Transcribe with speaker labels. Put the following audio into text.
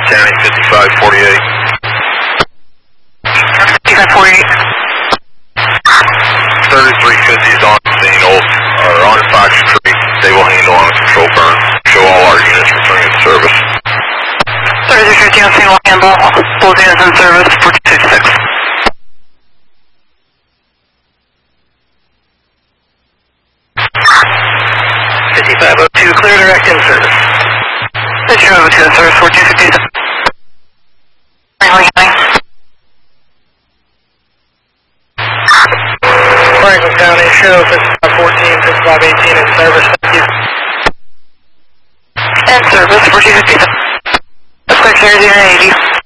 Speaker 1: County 5548.
Speaker 2: 5548.
Speaker 1: 3350 is on scene, on Fox Creek. They will handle on control burn. Show all our units returning to service.
Speaker 2: 3350 on scene will handle. Both units in service for 256.
Speaker 1: 5502, clear direct in service.
Speaker 2: 5502 in service for 256.
Speaker 3: Franklin County, show 5514, 5518 in service, thank you.
Speaker 2: In service for 256. That's clear 080.